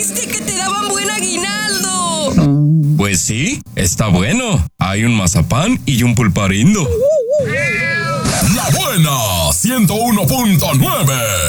¡Dijiste que te daban buen aguinaldo! Pues sí, está bueno. Hay un mazapán y un pulparindo. La buena 101.9.